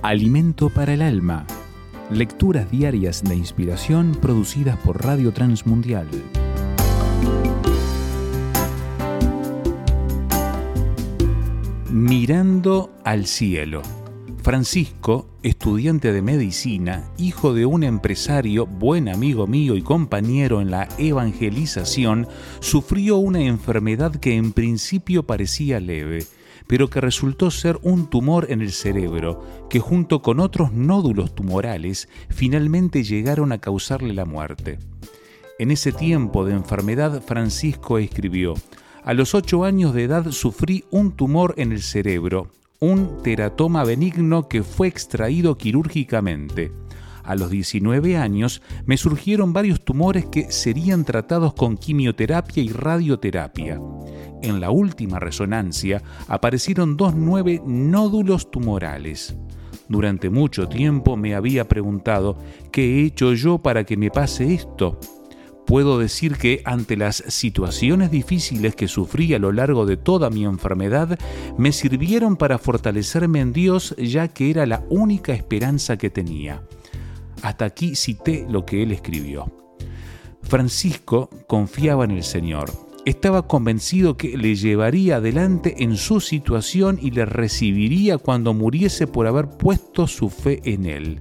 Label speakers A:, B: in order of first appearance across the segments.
A: Alimento para el alma. Lecturas diarias de inspiración producidas por Radio Transmundial. Mirando al cielo. Francisco, estudiante de medicina, hijo de un empresario, buen amigo mío y compañero en la evangelización, sufrió una enfermedad que en principio parecía leve, pero que resultó ser un tumor en el cerebro, que junto con otros nódulos tumorales finalmente llegaron a causarle la muerte. En ese tiempo de enfermedad, Francisco escribió: a los 8 años de edad sufrí un tumor en el cerebro, un teratoma benigno que fue extraído quirúrgicamente. A los 19 años me surgieron varios tumores que serían tratados con quimioterapia y radioterapia. En la última resonancia aparecieron 2 nuevos nódulos tumorales. Durante mucho tiempo me había preguntado, ¿qué he hecho yo para que me pase esto? Puedo decir que ante las situaciones difíciles que sufrí a lo largo de toda mi enfermedad, me sirvieron para fortalecerme en Dios, ya que era la única esperanza que tenía. Hasta aquí cité lo que él escribió. Francisco confiaba en el Señor. Estaba convencido que le llevaría adelante en su situación y le recibiría cuando muriese por haber puesto su fe en él.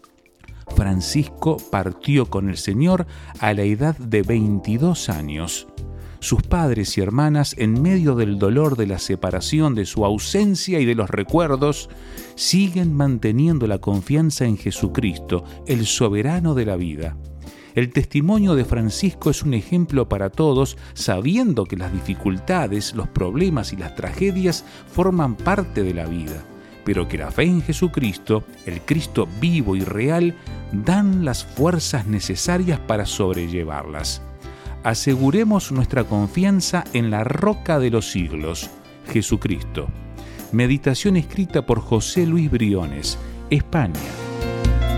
A: Francisco partió con el Señor a la edad de 22 años. Sus padres y hermanas, en medio del dolor de la separación, de su ausencia y de los recuerdos, siguen manteniendo la confianza en Jesucristo, el soberano de la vida. El testimonio de Francisco es un ejemplo para todos, sabiendo que las dificultades, los problemas y las tragedias forman parte de la vida, pero que la fe en Jesucristo, el Cristo vivo y real, dan las fuerzas necesarias para sobrellevarlas. Aseguremos nuestra confianza en la roca de los siglos, Jesucristo. Meditación escrita por José Luis Briones, España.